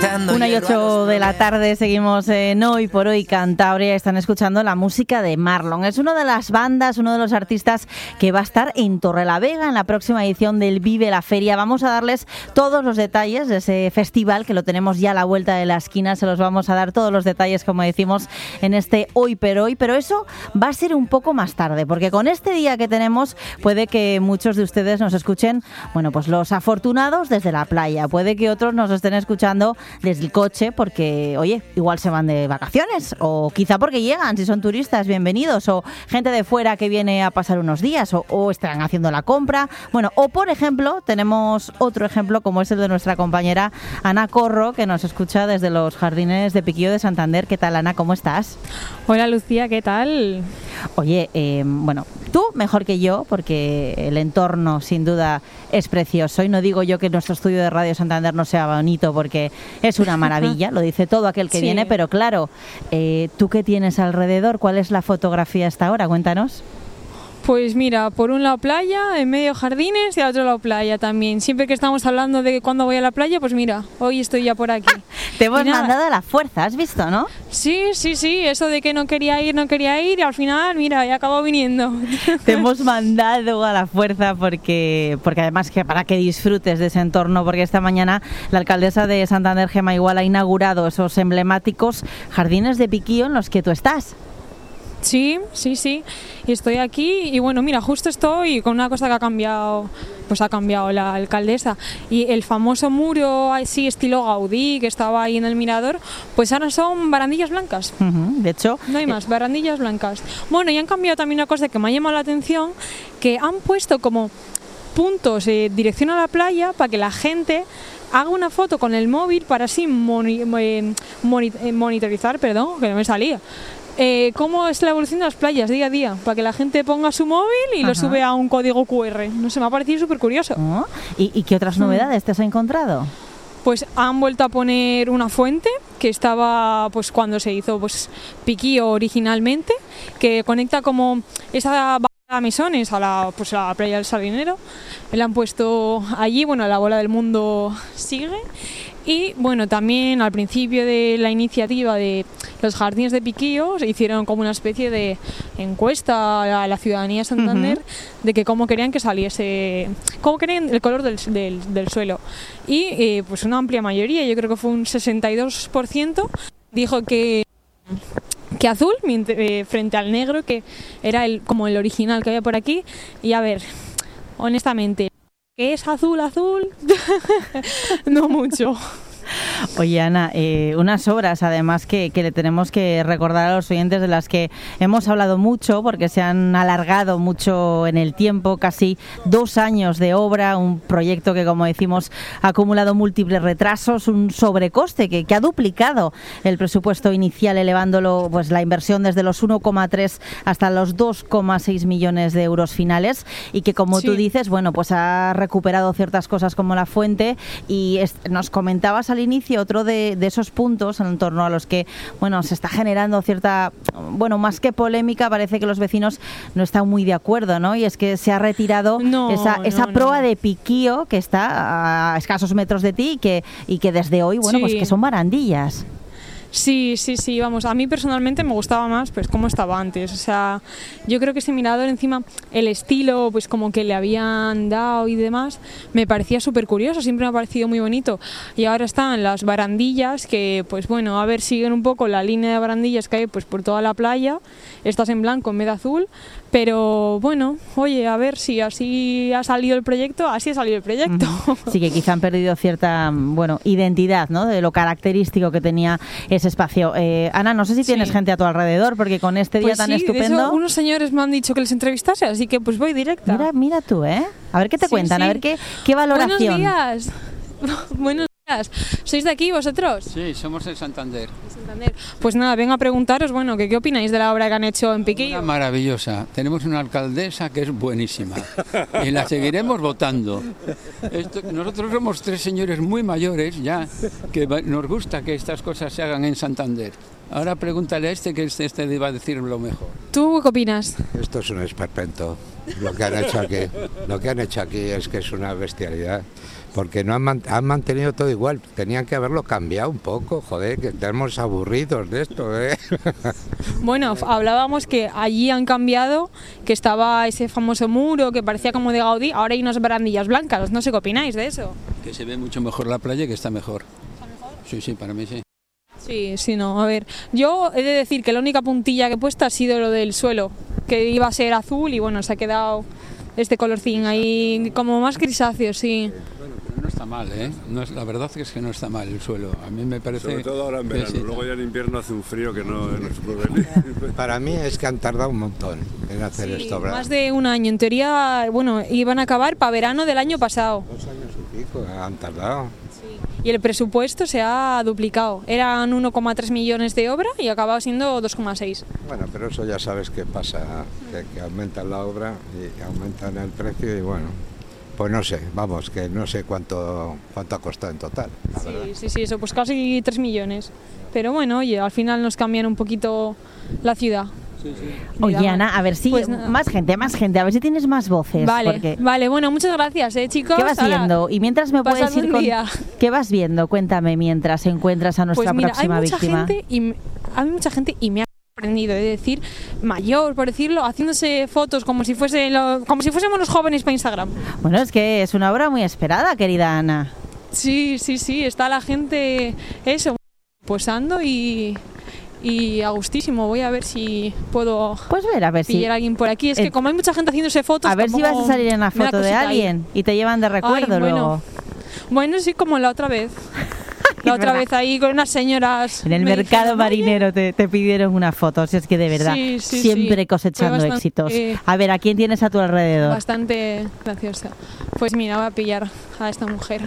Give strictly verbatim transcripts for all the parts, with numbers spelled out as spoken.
Una y ocho de la tarde, seguimos en Hoy por Hoy Cantabria. Están escuchando la música de Marlon. Es una de las bandas, uno de los artistas que va a estar en Torrelavega en la próxima edición del Vive la Feria. Vamos a darles todos los detalles de ese festival, que lo tenemos ya a la vuelta de la esquina. Se los vamos a dar todos los detalles, como decimos, en este Hoy por Hoy. Pero eso va a ser un poco más tarde, porque con este día que tenemos, puede que muchos de ustedes nos escuchen, bueno, pues los afortunados desde la playa. Puede que otros nos estén escuchando desde el coche porque, oye, igual se van de vacaciones, o quizá porque llegan, si son turistas, bienvenidos, o gente de fuera que viene a pasar unos días, o, o están haciendo la compra. Bueno, o por ejemplo, tenemos otro ejemplo como es el de nuestra compañera Ana Corro, que nos escucha desde los jardines de Piquillo de Santander. ¿Qué tal, Ana? ¿Cómo estás? Hola, Lucía, ¿qué tal? Oye, eh, bueno, tú mejor que yo, porque el entorno sin duda es precioso, y no digo yo que nuestro estudio de Radio Santander no sea bonito, porque es una maravilla, lo dice todo aquel que sí viene, pero claro, eh, ¿tú qué tienes alrededor? ¿Cuál es la fotografía hasta ahora? Cuéntanos. Pues mira, por un lado playa, en medio jardines y al otro lado playa también. Siempre que estamos hablando de cuándo voy a la playa, pues mira, hoy estoy ya por aquí. Te hemos mandado a la fuerza, ¿has visto, no? Sí, sí, sí, eso de que no quería ir, no quería ir, y al final, mira, ya acabó viniendo. Te hemos mandado a la fuerza porque, porque además que para que disfrutes de ese entorno, porque esta mañana la alcaldesa de Santander, Gemma Igual, ha inaugurado esos emblemáticos jardines de Piquillo en los que tú estás. Sí, sí, sí, y estoy aquí y bueno, mira, justo estoy con una cosa que ha cambiado, pues ha cambiado la alcaldesa, y el famoso muro así estilo Gaudí que estaba ahí en el mirador, pues ahora son barandillas blancas. Uh-huh. De hecho, no hay más, barandillas blancas. Bueno, y han cambiado también una cosa que me ha llamado la atención, que han puesto como puntos en dirección a la playa para que la gente haga una foto con el móvil para así moni- moni- monitorizar, perdón, que no me salía. Eh, cómo es la evolución de las playas día a día, para que la gente ponga su móvil y Ajá. lo sube a un código cu erre. No sé, me ha parecido súper curioso. Oh. ¿Y, ¿Y qué otras novedades te has encontrado? Pues han vuelto a poner una fuente que estaba pues cuando se hizo pues Piquillo originalmente, que conecta como esa a Mesones a la, pues a la playa del Sardinero. La han puesto allí, bueno, la bola del mundo sigue. Y bueno, también al principio de la iniciativa de los jardines de Piquillo se hicieron como una especie de encuesta a la ciudadanía de Santander uh-huh. de que cómo querían que saliese, cómo querían el color del, del, del suelo. Y eh, pues una amplia mayoría, yo creo que fue un sesenta y dos por ciento, dijo que que azul eh, frente al negro, que era el como el original que había por aquí. Y a ver, honestamente, ¿qué es azul, azul? No mucho. Oye, Ana, eh, unas obras además que, que le tenemos que recordar a los oyentes, de las que hemos hablado mucho porque se han alargado mucho en el tiempo, casi dos años de obra, un proyecto que, como decimos, ha acumulado múltiples retrasos, un sobrecoste que, que ha duplicado el presupuesto inicial, elevándolo pues la inversión desde los uno coma tres hasta los dos coma seis millones de euros finales, y que, como sí. tú dices, bueno, pues ha recuperado ciertas cosas como la fuente, y es, nos comentabas al inicio otro de, de esos puntos en torno a los que, bueno, se está generando cierta, bueno, más que polémica, parece que los vecinos no están muy de acuerdo, ¿no? Y es que se ha retirado no, esa, esa no, proa no. de Piquillo que está a escasos metros de ti y que, y que desde hoy, bueno, sí. pues que son barandillas. Sí, sí, sí, vamos, a mí personalmente me gustaba más pues cómo estaba antes, o sea, yo creo que ese mirador encima, el estilo pues como que le habían dado y demás, me parecía súper curioso, siempre me ha parecido muy bonito, y ahora están las barandillas que pues bueno, a ver, siguen un poco la línea de barandillas que hay pues por toda la playa, estas en blanco en vez de azul, pero bueno, oye, a ver si así ha salido el proyecto, así ha salido el proyecto. Uh-huh. Sí, que quizá han perdido cierta, bueno, identidad, ¿no?, de lo característico que tenía ese espacio. Eh, Ana, no sé si tienes sí. gente a tu alrededor, porque con este día pues tan sí, estupendo... De hecho, unos señores me han dicho que les entrevistase, así que pues voy directa. Mira, mira tú, ¿eh? A ver qué te sí, cuentan, sí. a ver qué, qué valoración. Buenos días. Buenos días. ¿Sois de aquí vosotros? Sí, somos de Santander. Santander. Pues nada, vengo a preguntaros, bueno, ¿qué, qué opináis de la obra que han hecho en Piquillo? Una maravillosa. Tenemos una alcaldesa que es buenísima y la seguiremos votando. Esto, nosotros somos tres señores muy mayores ya, que nos gusta que estas cosas se hagan en Santander. Ahora pregúntale a este, que este, este va a decir lo mejor. ¿Tú qué opinas? Esto es un esperpento. lo que han hecho aquí. Lo que han hecho aquí es que es una bestialidad. Porque no han, man- han mantenido todo igual. Tenían que haberlo cambiado un poco, joder, que estamos aburridos de esto, ¿eh? Bueno, f- hablábamos que allí han cambiado, que estaba ese famoso muro que parecía como de Gaudí, ahora hay unas barandillas blancas, no sé qué opináis de eso. Que se ve mucho mejor la playa, que está mejor. Sí, sí, para mí sí. Sí, sí, no, a ver, yo he de decir que la única puntilla que he puesto ha sido lo del suelo, que iba a ser azul y bueno, se ha quedado este colorcín ahí como más grisáceo, sí. Bueno, pero no está mal, ¿eh? No es, la verdad es que no está mal el suelo. A mí me parece... Sobre todo ahora en que verano, sí. luego ya en invierno hace un frío que no, no se puede venir. Para mí es que han tardado un montón en hacer Sí, esto, ¿verdad? más de un año, en teoría, bueno, iban a acabar para verano del año pasado. Dos años y pico han tardado. Y el presupuesto se ha duplicado. Eran uno coma tres millones de obra y acababa siendo dos coma seis. Bueno, pero eso ya sabes qué pasa, que, que aumentan la obra y aumentan el precio y bueno, pues no sé, vamos, que no sé cuánto cuánto ha costado en total, la verdad. Sí, sí, sí, eso, pues casi tres millones. Pero bueno, oye, al final nos cambian un poquito la ciudad. Oye, Mira, Ana, a ver si pues nada. más gente, más gente, a ver si tienes más voces. Vale, porque- vale, bueno, muchas gracias, eh, chicos. ¿Qué vas Hala, viendo? Y mientras me puedes pasad ir un con... día. ¿Qué vas viendo? Cuéntame mientras encuentras a nuestra Pues mira, hay próxima mucha víctima. gente y m- hay mucha gente y me ha sorprendido, es decir, mayor, por decirlo, haciéndose fotos como si fuese lo- como si fuésemos los jóvenes para Instagram. Bueno, es que es una obra muy esperada, querida Ana. Sí, sí, sí, está la gente, eso, posando y, y a gustísimo. Voy a ver si puedo Pues ver, a ver si... pillar a alguien por aquí. Es Eh, que como hay mucha gente haciéndose fotos... A ver si vas tampoco a salir en la me da foto de cosita ahí. alguien y te llevan de recuerdo Ay, bueno. luego. Bueno, sí, como la otra vez. La otra verdad. vez ahí con unas señoras... En el me mercado dijeron, marinero te, te pidieron una foto, si es que de verdad, Sí, sí, siempre sí. cosechando Fue bastante, éxitos. eh, A ver, ¿a quién tienes a tu alrededor? Bastante graciosa. Pues mira, voy a pillar a esta mujer.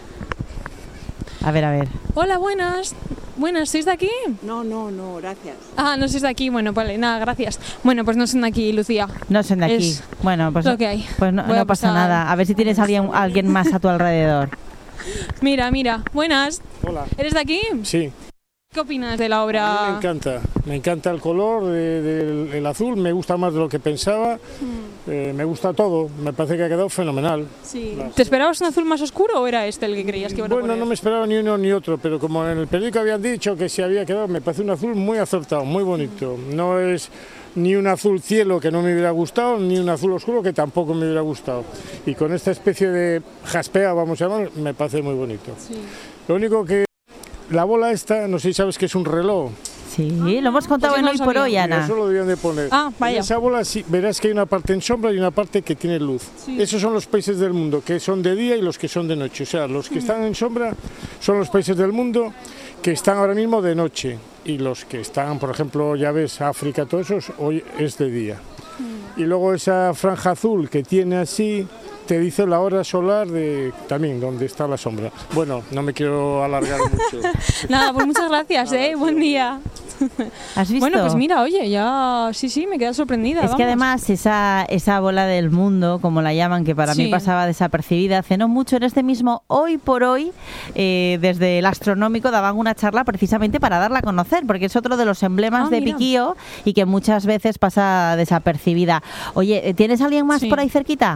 A ver, a ver. Hola, buenas. Buenas, ¿sois de aquí? No, no, no, gracias. Ah, no sois de aquí. Bueno, vale, nada, gracias. Bueno, pues no son de aquí, Lucía. No son de aquí. Es Bueno, pues, lo que hay. pues no, Voy a no pasa pasar- nada. A ver si tienes a alguien, alguien más a tu alrededor. Mira, mira, buenas. Hola. ¿Eres de aquí? Sí, ¿Qué opinas de la a mí me obra? encanta. Me encanta el color de- del el azul, me gusta más de lo que pensaba. Eh, me gusta todo, me parece que ha quedado fenomenal. Sí. Las- ¿Te esperabas un azul más oscuro o era este el que creías que iban a Bueno, poner? no me esperaba ni uno ni otro, pero como en el periódico habían dicho que se había quedado, me parece un azul muy acertado, muy bonito. No es ni un azul cielo que no me hubiera gustado, ni un azul oscuro que tampoco me hubiera gustado. Y con esta especie de jaspea, vamos a llamar, me parece muy bonito. Sí. Lo único que la bola esta, no sé si sabes que es un reloj. Sí, lo hemos contado pues en no Hoy lo por sabía. Hoy, Mira, Ana. eso lo debían de poner. Ah, vaya. En esa bola sí, verás que hay una parte en sombra y una parte que tiene luz. Sí. Esos son los países del mundo, que son de día y los que son de noche. O sea, los Mm. que están en sombra son los países del mundo que están ahora mismo de noche. Y los que están, por ejemplo, ya ves, África, todo eso, hoy es de día. Mm. Y luego esa franja azul que tiene así, te dice la hora solar de también donde está la sombra. Bueno, no me quiero alargar mucho. Nada, pues muchas gracias, ¿eh? Buen día. ¿Has visto? Bueno, pues mira, oye, ya sí, sí, me queda sorprendida. Es que vamos. además esa, esa bola del mundo, como la llaman, que para mí Sí. pasaba desapercibida, hace no mucho en este mismo Hoy por Hoy, eh, desde el Astronómico daban una charla precisamente para darla a conocer, porque es otro de los emblemas Ah, de mira. Piquío y que muchas veces pasa desapercibida. Oye, ¿tienes alguien más Sí. por ahí cerquita?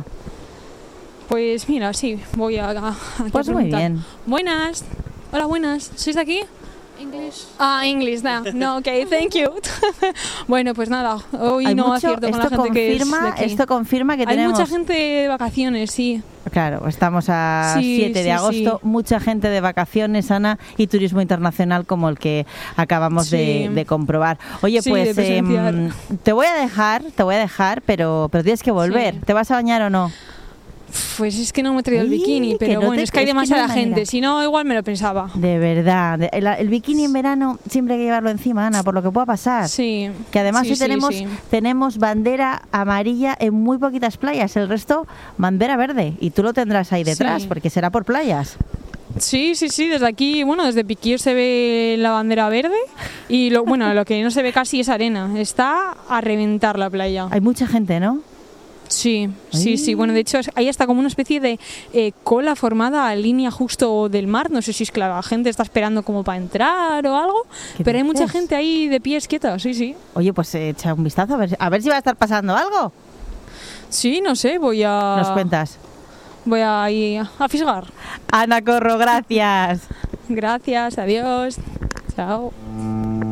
Pues mira, sí, voy a, a, a Pues muy preguntar. bien. Buenas. Hola, buenas. ¿Sois de aquí? English. Ah, English, no. No, ok, thank you. Bueno, pues nada, hoy Hay no mucho- acierto con la esto gente que es de confirma, aquí. esto confirma que Hay tenemos... mucha gente de vacaciones, sí. Claro, estamos a Sí, siete de sí, agosto, sí. mucha gente de vacaciones, Ana, y turismo internacional como el que acabamos de, Sí. de comprobar. Oye, Sí, pues de presenciar. em, te voy a dejar, te voy a dejar, pero, pero tienes que volver. Sí. ¿Te vas a bañar o no? Pues es que no me he traído el Uy, bikini, que pero no bueno, te- es que hay es que no hay demasiada manera. gente. Si no, igual me lo pensaba. De verdad, de- el, el bikini en verano siempre hay que llevarlo encima, Ana, por lo que pueda pasar. Sí. Que además sí, hoy sí, tenemos, sí. tenemos bandera amarilla en muy poquitas playas, el resto bandera verde, y tú lo tendrás ahí detrás, Sí. porque será por playas. Sí, sí, sí, desde aquí, bueno, desde Piquillo se ve la bandera verde y lo, bueno, lo que no se ve casi es arena. Está a reventar la playa. Hay mucha gente, ¿no? Sí, sí, Ay. sí. Bueno, de hecho, es- ahí está como una especie de eh, cola formada a línea justo del mar. No sé si es que la gente está esperando como para entrar o algo, ¿Qué pero hay mucha dices? gente ahí de pies quieta, sí, sí. Oye, pues eh, echa un vistazo a ver, a ver si va a estar pasando algo. Sí, no sé, voy a... Nos cuentas. Voy a ir a fisgar. Ana Corro, gracias. Gracias, adiós. Chao.